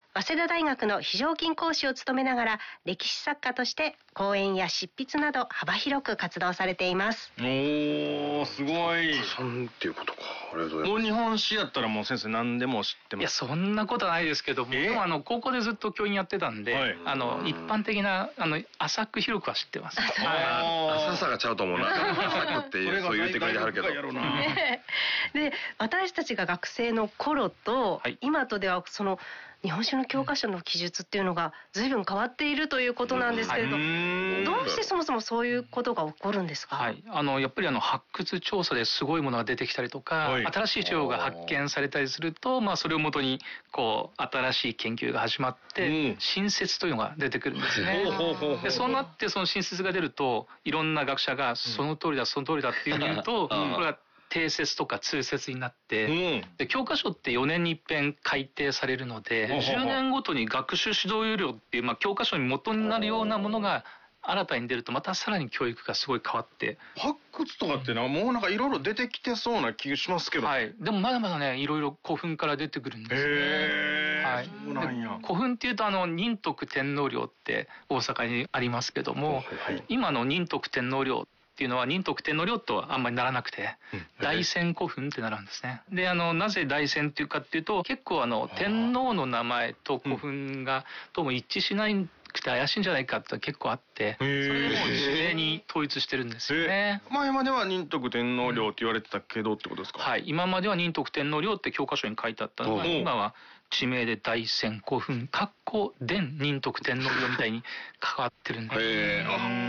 早稲田大学の非常勤講師を務めながら、歴史作家として講演や執筆など幅広く活動されています。 おー、すごい。 3っていうことか。ありがとうございます。 もう日本史やったらもう先生何でも知ってます。 いや、そんなことはないですけども、でも高校でずっと教員やってたんで、一般的な浅く広くは知ってます。 浅さがちゃうと思うな。浅くっていうそう言ってくれてはるけど。 で、私たちが学生の頃と今とではその日本史の教科書の記述っていうのが随分変わっているということなんですけれど、どうしてそもそもそういうことが起こるんですか？ はい、やっぱり発掘調査ですごいものが出てきたりとか、新しい資料が発見されたりすると、それをもとにこう新しい研究が始まって、新説というのが出てくるんですね。でそうなってその新説が出ると、いろんな学者がその通りだその通りだっていうふうに言うと、これが定説とか通説になって、で教科書って4年に一遍改訂されるので、10年ごとに学習指導要領っていう、教科書に元になるようなものが新たに出ると、またさらに教育がすごい変わって、 発掘とかってのはもうなんかいろいろ出てきてそうな気がしますけど、 でもまだまだね、いろいろ古墳から出てくるんですね。 そうなんや。 古墳っていうと仁徳天皇陵って大阪にありますけども、今の仁徳天皇陵っていうのは仁徳天皇陵とはあんまりならなくて、大仙古墳ってなるんですね。でなぜ大仙っていうかっていうと、結構天皇の名前と古墳がどうも一致しないくて怪しいんじゃないかって結構あって、それでもう自然に統一してるんですよね。 前までは仁徳天皇陵って言われてたけどってことですか？ はい、今までは仁徳天皇陵って教科書に書いてあったのが、今は地名で大仙古墳殿仁徳天皇陵みたいに変わってるんです。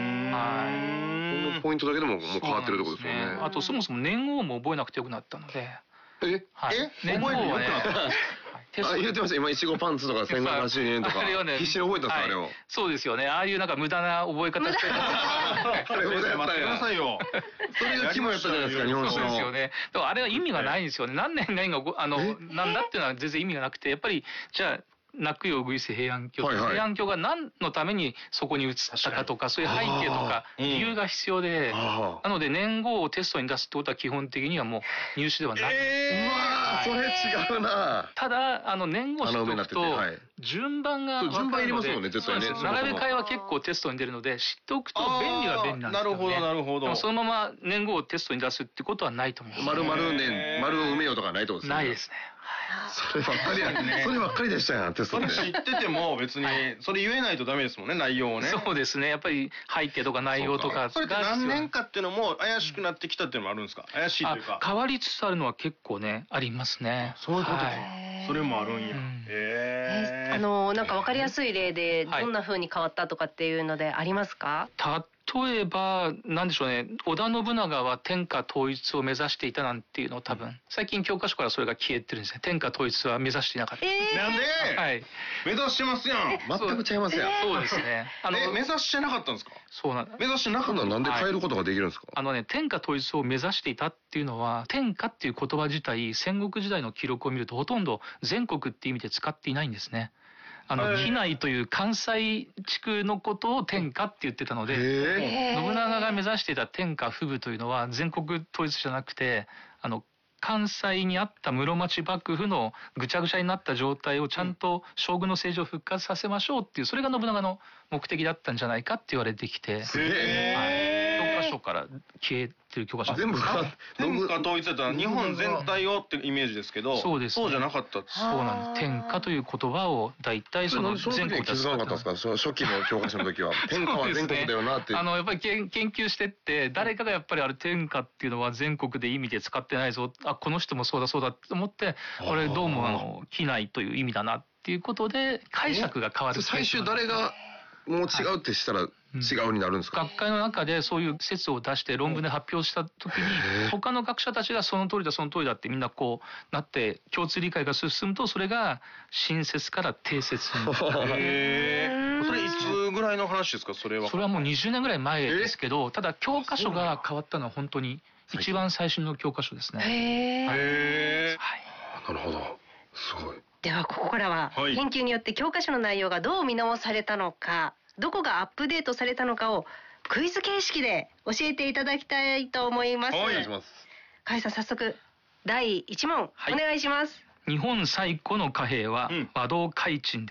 ポイントだけでももう変わってるってことですよね。 あとそもそも年号も覚えなくてよくなったので。 年号はね、 言ってました。今いちごパンツとか1582円とか必死に覚えたんですか？あれを。 そうですよね。ああいうなんか無駄な覚え方してる。 あれ無駄やったんや。それが肝やったじゃないですか、日本史の。 そうですよね。だからあれは意味がないんですよね。何年何がなんだっていうのは全然意味がなくて、やっぱりじゃあ泣くよウグイス平安京、平安京が何のためにそこに移ったかとか、そういう背景とか理由が必要で、なので年号をテストに出すってことは基本的にはもう入試ではない。 うわー、それ違うな。 ただ年号知っておくと順番が分かるので、並べ替えは結構テストに出るので、知っておくと便利は便利なんですよね。 なるほど。 でもそのまま年号をテストに出すってことはないと思います。 丸埋めようとかないってことですね。 ないですね。 そればっかりやね。そればっかりでしたやん、テストで。 それ知ってても別にそれ言えないとダメですもんね、内容をね。 そうですね。やっぱり背景とか内容とか。 それって何年かっていうのも怪しくなってきたっていうのもあるんですか？怪しいというか。 変わりつつあるのは結構ね、ありますね。 そういうことか。それもあるんや。 なんか分かりやすい例でどんな風に変わったとかっていうのでありますか？ 例えばなんでしょうね、織田信長は天下統一を目指していたなんていうのを多分最近教科書からそれが消えてるんですね。天下統一は目指していなかった。 なんで？目指してますやん。 全くちゃいますやん。 そうですね。 目指してなかったんですか？ そうなんです。 目指してなかったらなんで変えることができるんですか？ 天下統一を目指していたっていうのは、天下っていう言葉自体戦国時代の記録を見るとほとんど全国って意味で使っていないんですね。畿内という関西地区のことを天下って言ってたので、信長が目指していた天下布武というのは全国統一じゃなくて、関西にあった室町幕府のぐちゃぐちゃになった状態をちゃんと将軍の政治を復活させましょうっていう、それが信長の目的だったんじゃないかって言われてきて、教科書から消えてる教科書全部天下統一だったら日本全体をってイメージですけど、 そうです、 そうじゃなかった。 そうなんです。天下という言葉を大体その全国で気づかなかったんですか？初期の教科書の時は天下は全国だよなって。 やっぱり研究してって誰かがやっぱり天下っていうのは全国で意味で使ってないぞ、この人もそうだそうだって思って、これどうも畿内という意味だなっていうことで解釈が変わる。 最終誰がもう違うってしたら違うになるんですか？ 学会の中でそういう説を出して論文で発表した時に、他の学者たちがその通りだその通りだってみんなこうなって共通理解が進むと、それが新説から定説に。 それいつぐらいの話ですか？それはもう20年ぐらい前ですけど、ただ教科書が変わったのは本当に一番最新の教科書ですね。 なるほど、すごい。 ではここからは研究によって教科書の内容がどう見直されたのか、どこがアップデートされたのかをクイズ形式で教えていただきたいと思います。 お願いします。 甲斐さん、早速第1問お願いします。 日本最古の貨幣は和道開珍です。